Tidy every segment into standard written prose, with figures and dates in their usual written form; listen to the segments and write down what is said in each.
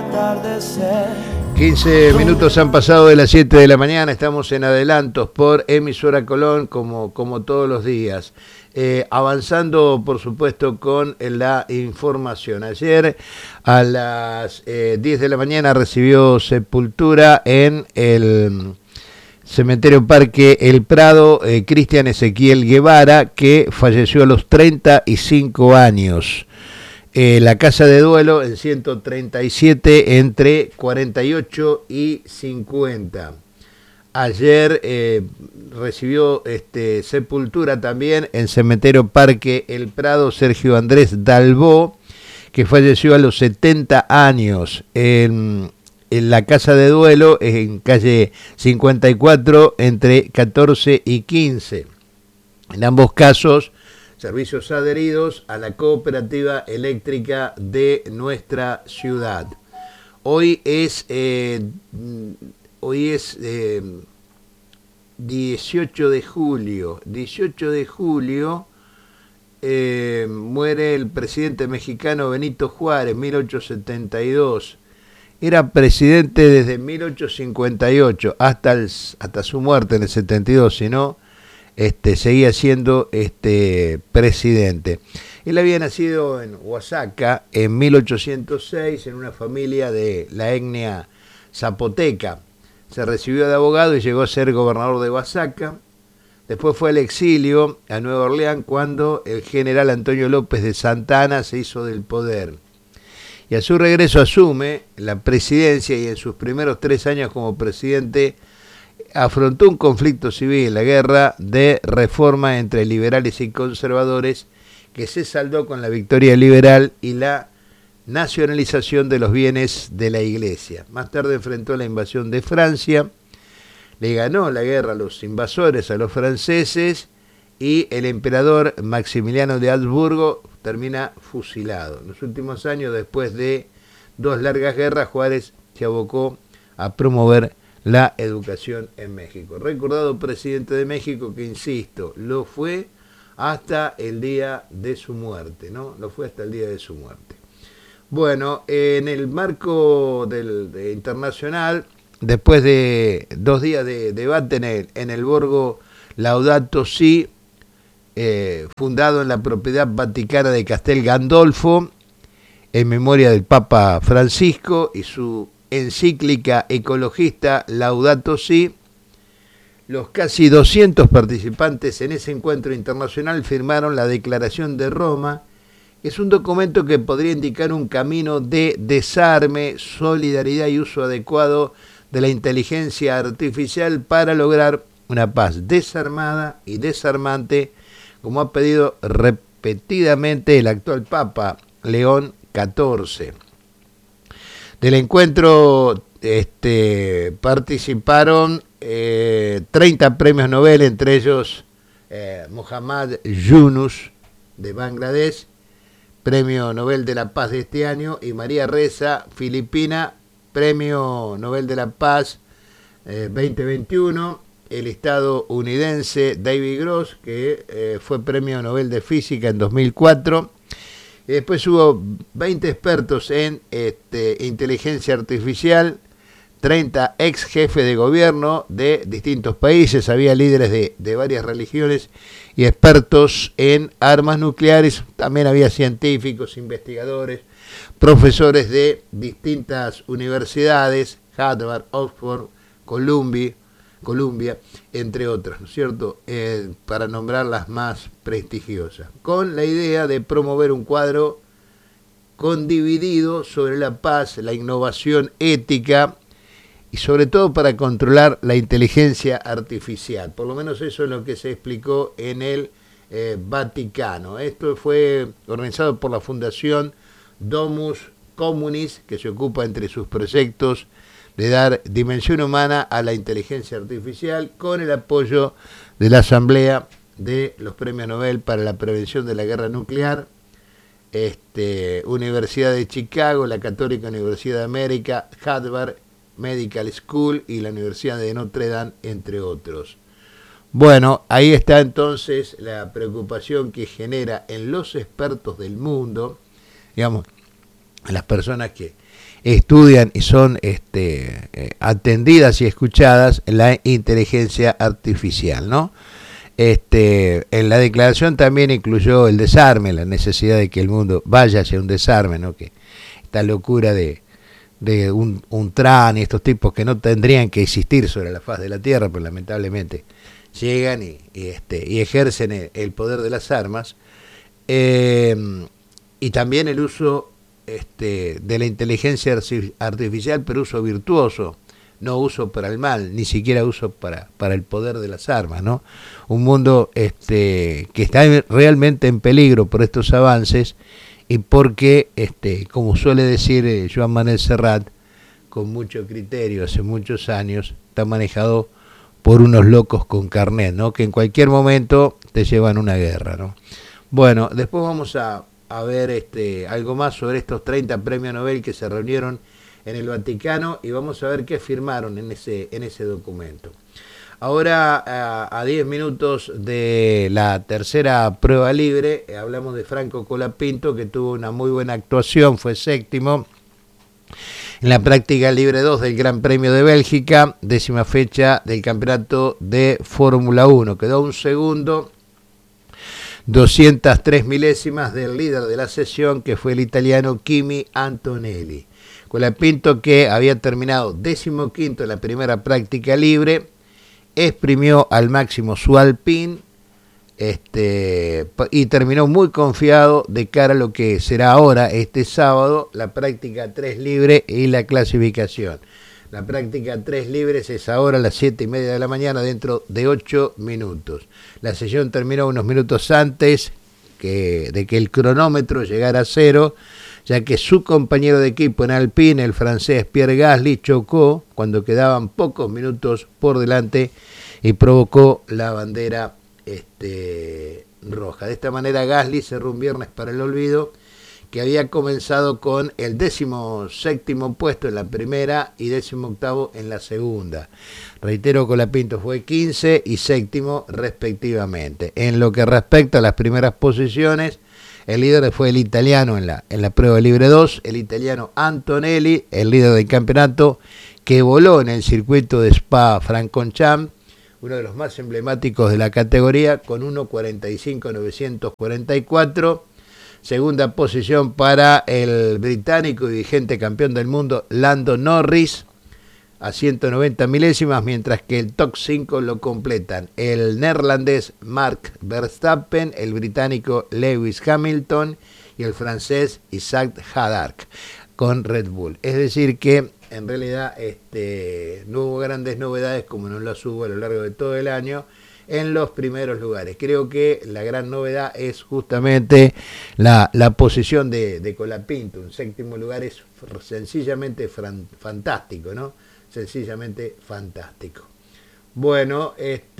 15 minutos han pasado de las 7 de la mañana, estamos en adelantos por Emisora Colón como todos los días. Avanzando, por supuesto, con la información. Ayer a las 10 de la mañana recibió sepultura en el Cementerio Parque El Prado Cristian Ezequiel Guevara, que falleció a los 35 años. La casa de duelo en 137 entre 48 y 50. Ayer recibió sepultura también en Cementerio Parque El Prado Sergio Andrés Dalbó, que falleció a los 70 años. En la casa de duelo en calle 54 entre 14 y 15. En ambos casos, servicios adheridos a la cooperativa eléctrica de nuestra ciudad. Hoy es 18 de julio. 18 de julio muere el presidente mexicano Benito Juárez, 1872. Era presidente desde 1858 hasta su muerte en el 72, si no, seguía siendo presidente. Él había nacido en Oaxaca en 1806 en una familia de la etnia zapoteca. Se recibió de abogado y llegó a ser gobernador de Oaxaca. Después fue al exilio a Nueva Orleans cuando el general Antonio López de Santa Anna se hizo del poder. Y a su regreso asume la presidencia y en sus primeros 3 años como presidente afrontó un conflicto civil, la guerra de reforma entre liberales y conservadores, que se saldó con la victoria liberal y la nacionalización de los bienes de la Iglesia. Más tarde enfrentó la invasión de Francia, le ganó la guerra a los invasores, a los franceses, y el emperador Maximiliano de Habsburgo termina fusilado. En los últimos años, después de 2 largas guerras, Juárez se abocó a promover la educación en México. Recordado presidente de México que, insisto, lo fue hasta el día de su muerte, ¿no? Lo fue hasta el día de su muerte. Bueno, en el marco internacional, después de 2 días de debate en el Borgo Laudato Si, fundado en la propiedad vaticana de Castel Gandolfo, en memoria del Papa Francisco y su encíclica ecologista Laudato Si, los casi 200 participantes en ese encuentro internacional firmaron la Declaración de Roma. Es un documento que podría indicar un camino de desarme, solidaridad y uso adecuado de la inteligencia artificial para lograr una paz desarmada y desarmante, como ha pedido repetidamente el actual Papa León XIV. Del encuentro participaron 30 premios Nobel, entre ellos Muhammad Yunus de Bangladesh, Premio Nobel de la Paz de este año, y María Reza, Filipina, Premio Nobel de la Paz 2021, el estadounidense David Gross, que fue Premio Nobel de Física en 2004. Y después hubo 20 expertos en inteligencia artificial, 30 ex jefes de gobierno de distintos países, había líderes de varias religiones y expertos en armas nucleares, también había científicos, investigadores, profesores de distintas universidades, Harvard, Oxford, Columbia, entre otras, ¿no es cierto?, para nombrar las más prestigiosas, con la idea de promover un cuadro condividido sobre la paz, la innovación ética y sobre todo para controlar la inteligencia artificial. Por lo menos eso es lo que se explicó en el Vaticano. Esto fue organizado por la Fundación Domus Communis, que se ocupa entre sus proyectos de dar dimensión humana a la inteligencia artificial, con el apoyo de la Asamblea de los Premios Nobel para la Prevención de la Guerra Nuclear, Universidad de Chicago, la Católica Universidad de América, Harvard Medical School y la Universidad de Notre Dame, entre otros. Bueno, ahí está entonces la preocupación que genera en los expertos del mundo, digamos, las personas que estudian y son atendidas y escuchadas la inteligencia artificial, ¿no? En la declaración también incluyó el desarme, la necesidad de que el mundo vaya hacia un desarme, ¿no? Que esta locura de un Trump y estos tipos que no tendrían que existir sobre la faz de la Tierra, pero lamentablemente llegan y ejercen el poder de las armas, y también el uso de la inteligencia artificial, pero uso virtuoso, no uso para el mal, ni siquiera uso para el poder de las armas, ¿no? Un mundo que está realmente en peligro por estos avances y porque, como suele decir Joan Manuel Serrat, con mucho criterio, hace muchos años, está manejado por unos locos con carnet, ¿no? Que en cualquier momento te llevan una guerra, ¿no? Bueno, después vamos a ver algo más sobre estos 30 premios Nobel que se reunieron en el Vaticano y vamos a ver qué firmaron en ese documento. Ahora, a 10 minutos de la tercera prueba libre, hablamos de Franco Colapinto, que tuvo una muy buena actuación, fue séptimo en la práctica libre 2 del Gran Premio de Bélgica, 10ª fecha del campeonato de Fórmula 1. Quedó un segundo, 203 milésimas del líder de la sesión, que fue el italiano Kimi Antonelli. Colapinto, que había terminado 15º en la primera práctica libre, exprimió al máximo su Alpine y terminó muy confiado de cara a lo que será ahora, este sábado, la práctica 3 libre y la clasificación. La práctica 3 libres es ahora a las 7:30 de la mañana, dentro de 8 minutos. La sesión terminó unos minutos antes de que el cronómetro llegara a cero, ya que su compañero de equipo en Alpine, el francés Pierre Gasly, chocó cuando quedaban pocos minutos por delante y provocó la bandera roja. De esta manera Gasly cerró un viernes para el olvido, que había comenzado con el 17º puesto en la primera y 18º en la segunda. Reitero, Colapinto fue 15 y séptimo respectivamente. En lo que respecta a las primeras posiciones, el líder fue el italiano en la prueba libre 2, el italiano Antonelli, el líder del campeonato, que voló en el circuito de Spa-Francorchamps, uno de los más emblemáticos de la categoría, con 1:45.944. Segunda posición para el británico y vigente campeón del mundo Lando Norris, a 190 milésimas, mientras que el top 5 lo completan el neerlandés Mark Verstappen, el británico Lewis Hamilton y el francés Isaac Hadjar con Red Bull. Es decir que en realidad no hubo grandes novedades, como no las hubo a lo largo de todo el año en los primeros lugares. Creo que la gran novedad es justamente la posición de Colapinto. Un séptimo lugar es sencillamente fantástico, ¿no? Sencillamente fantástico. Bueno,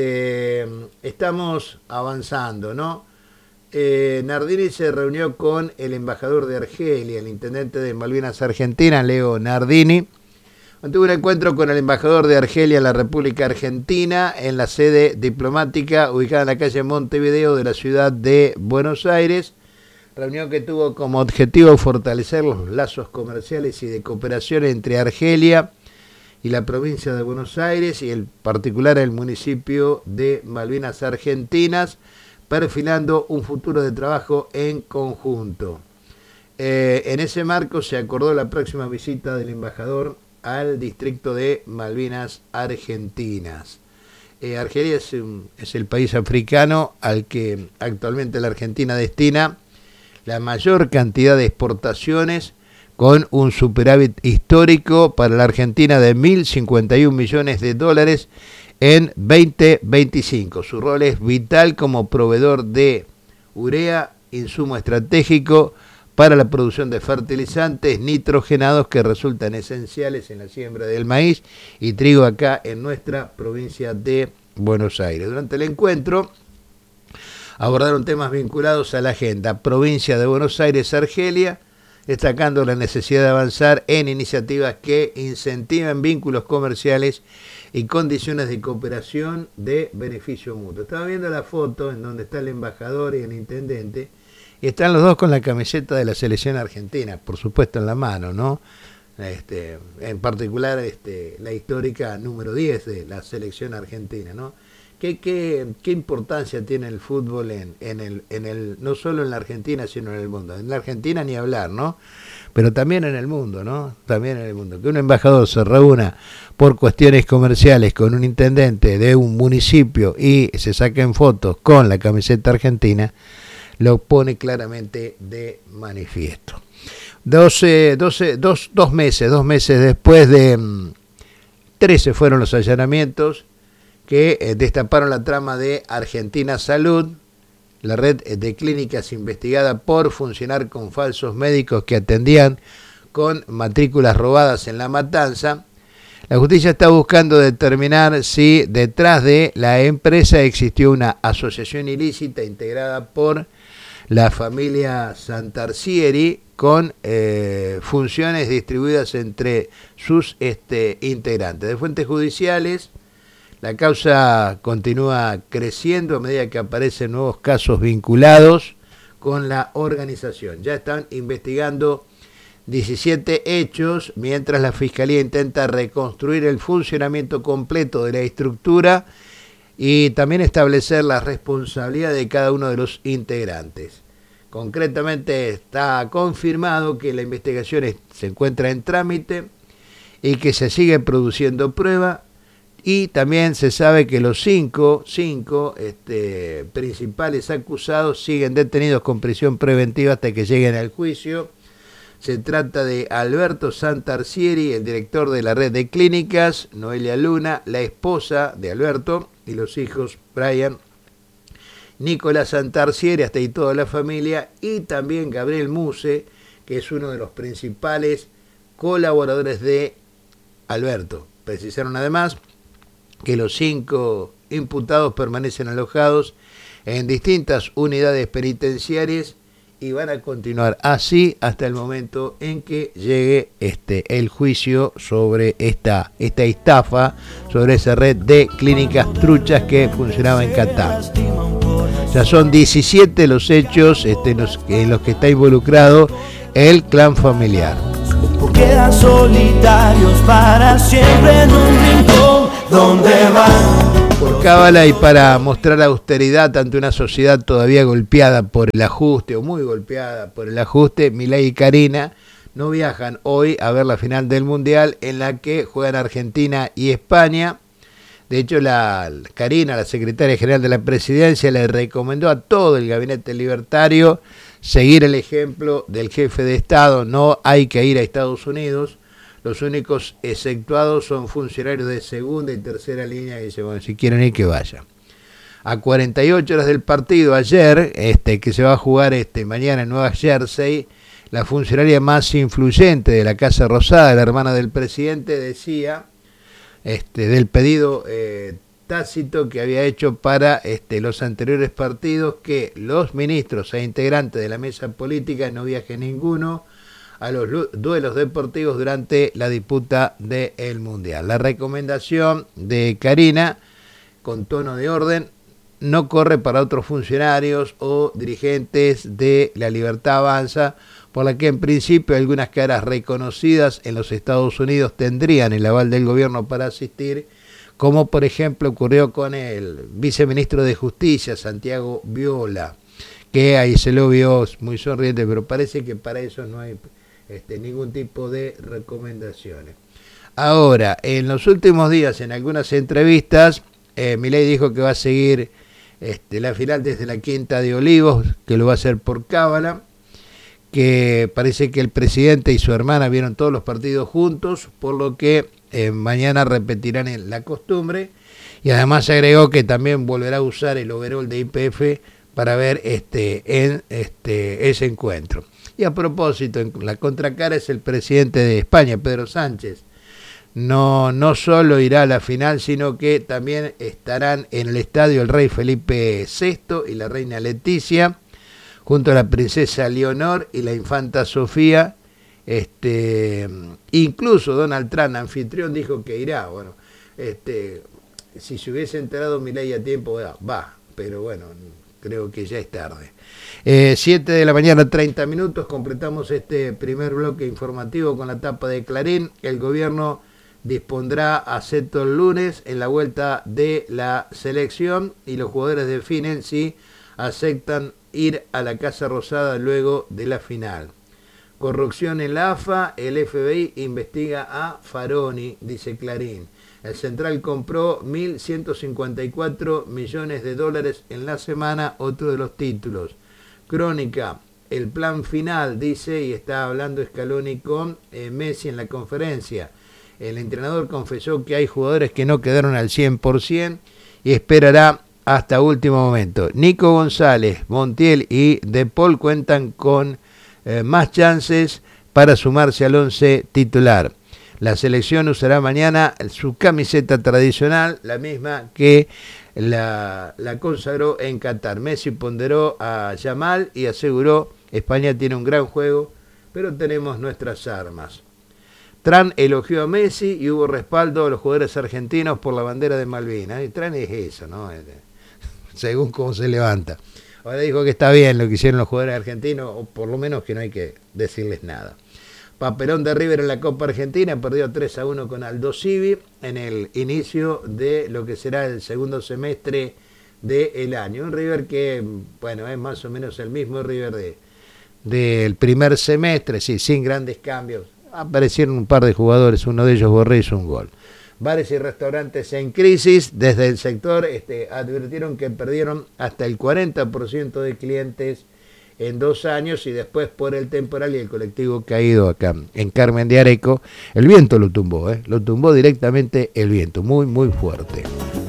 estamos avanzando, ¿no? Nardini se reunió con el embajador de Argelia, el intendente de Malvinas Argentina, Leo Nardini. Mantuvo un encuentro con el embajador de Argelia en la República Argentina en la sede diplomática ubicada en la calle Montevideo de la ciudad de Buenos Aires. Reunión que tuvo como objetivo fortalecer los lazos comerciales y de cooperación entre Argelia y la provincia de Buenos Aires y en particular el municipio de Malvinas Argentinas, perfilando un futuro de trabajo en conjunto. En ese marco se acordó la próxima visita del embajador al distrito de Malvinas Argentinas. Argelia es el país africano al que actualmente la Argentina destina la mayor cantidad de exportaciones, con un superávit histórico para la Argentina de 1.051 millones de dólares en 2025. Su rol es vital como proveedor de urea, insumo estratégico para la producción de fertilizantes nitrogenados que resultan esenciales en la siembra del maíz y trigo acá en nuestra provincia de Buenos Aires. Durante el encuentro abordaron temas vinculados a la agenda Provincia de Buenos Aires-Argelia, destacando la necesidad de avanzar en iniciativas que incentiven vínculos comerciales y condiciones de cooperación de beneficio mutuo. Estaba viendo la foto en donde está el embajador y el intendente, y están los dos con la camiseta de la selección argentina, por supuesto en la mano, ¿no? en particular la histórica número 10 de la selección argentina, ¿no? ¿Qué importancia tiene el fútbol no solo en la Argentina, sino en el mundo? En la Argentina ni hablar, ¿no? Pero también en el mundo, ¿no? También en el mundo. Que un embajador se reúna por cuestiones comerciales con un intendente de un municipio y se saquen fotos con la camiseta argentina, lo pone claramente de manifiesto. Dos meses después de 13 fueron los allanamientos que destaparon la trama de Argentina Salud, la red de clínicas investigada por funcionar con falsos médicos que atendían con matrículas robadas en La Matanza. La justicia está buscando determinar si detrás de la empresa existió una asociación ilícita integrada por la familia Santarcieri con funciones distribuidas entre sus integrantes. De fuentes judiciales, la causa continúa creciendo a medida que aparecen nuevos casos vinculados con la organización. Ya están investigando 17 hechos, mientras la Fiscalía intenta reconstruir el funcionamiento completo de la estructura y también establecer la responsabilidad de cada uno de los integrantes. Concretamente está confirmado que la investigación se encuentra en trámite y que se sigue produciendo prueba. Y también se sabe que los cinco principales acusados siguen detenidos con prisión preventiva hasta que lleguen al juicio. Se trata de Alberto Santarcieri, el director de la red de clínicas, Noelia Luna, la esposa de Alberto, y los hijos Brian, Nicolás Santarcieri, hasta ahí toda la familia, y también Gabriel Muse, que es uno de los principales colaboradores de Alberto. Precisaron además que los 5 imputados permanecen alojados en distintas unidades penitenciarias y van a continuar así hasta el momento en que llegue el juicio sobre esta estafa, sobre esa red de clínicas truchas que funcionaba en Qatar. Ya son 17 los hechos en los que está involucrado el clan familiar. Quedan solitarios para siempre en un rincón donde van. Por cábala y para mostrar austeridad ante una sociedad todavía golpeada por el ajuste, o muy golpeada por el ajuste, Milei y Karina no viajan hoy a ver la final del Mundial en la que juegan Argentina y España. De hecho, Karina, la secretaria general de la presidencia, le recomendó a todo el gabinete libertario seguir el ejemplo del jefe de Estado. No hay que ir a Estados Unidos. Los únicos exceptuados son funcionarios de segunda y tercera línea que dicen, bueno, si quieren ir, que vayan. A 48 horas del partido ayer, que se va a jugar mañana en Nueva Jersey, la funcionaria más influyente de la Casa Rosada, la hermana del presidente, decía del pedido tácito que había hecho para los anteriores partidos, que los ministros e integrantes de la mesa política no viajen ninguno a los duelos deportivos durante la disputa del Mundial. La recomendación de Karina, con tono de orden, no corre para otros funcionarios o dirigentes de La Libertad Avanza, por la que en principio algunas caras reconocidas en los Estados Unidos tendrían el aval del gobierno para asistir, como por ejemplo ocurrió con el viceministro de Justicia, Santiago Viola, que ahí se lo vio muy sonriente, pero parece que para eso no hay ningún tipo de recomendaciones. Ahora, en los últimos días, en algunas entrevistas, Milei dijo que va a seguir la final desde la Quinta de Olivos, que lo va a hacer por cábala, que parece que el presidente y su hermana vieron todos los partidos juntos, por lo que mañana repetirán la costumbre, y además agregó que también volverá a usar el overol de YPF para ver ese encuentro. Y a propósito, en la contracara es el presidente de España, Pedro Sánchez. No solo irá a la final, sino que también estarán en el estadio el rey Felipe VI y la reina Leticia, junto a la princesa Leonor y la infanta Sofía. Incluso Donald Trump, anfitrión, dijo que irá. Bueno, si se hubiese enterado Milei a tiempo, va, pero bueno, creo que ya es tarde. 7 de la mañana, 30 minutos, completamos este primer bloque informativo con la tapa de Clarín. El gobierno dispondrá acepto el lunes en la vuelta de la selección y los jugadores definen si aceptan ir a la Casa Rosada luego de la final. Corrupción en la AFA, el FBI investiga a Faroni, dice Clarín. El Central compró 1.154 millones de dólares en la semana, otro de los títulos. Crónica, el plan final, dice, y está hablando Scaloni con Messi en la conferencia. El entrenador confesó que hay jugadores que no quedaron al 100% y esperará hasta último momento. Nico González, Montiel y De Paul cuentan con más chances para sumarse al 11 titular. La selección usará mañana su camiseta tradicional, la misma que la consagró en Qatar. Messi ponderó a Yamal y aseguró: España tiene un gran juego, pero tenemos nuestras armas. Tran elogió a Messi y hubo respaldo a los jugadores argentinos por la bandera de Malvinas. Y Tran es eso, ¿no? Según cómo se levanta. Ahora dijo que está bien lo que hicieron los jugadores argentinos, o por lo menos que no hay que decirles nada. Papelón de River en la Copa Argentina, perdió 3-1 con Aldo Civi en el inicio de lo que será el segundo semestre del año. Un River que, bueno, es más o menos el mismo River del primer semestre, sí, sin grandes cambios. Aparecieron un par de jugadores, uno de ellos Borré hizo un gol. Bares y restaurantes en crisis, desde el sector advirtieron que perdieron hasta el 40% de clientes en 2 años y después por el temporal y el colectivo caído acá en Carmen de Areco, el viento lo tumbó directamente el viento, muy muy fuerte.